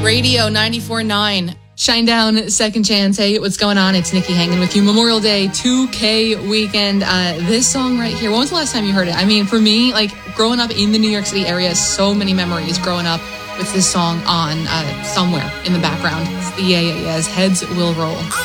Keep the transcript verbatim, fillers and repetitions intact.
Radio ninety-four point nine. Shinedown, Second Chance. Hey, what's going on? It's Nikki hanging with you. Memorial Day two K weekend. Uh, this song right here, when was the last time you heard it? I mean, for me, like, growing up in the New York City area, so many memories growing up with this song on uh, somewhere in the background. It's the Yeah Yeah Yeahs, Heads Will Roll.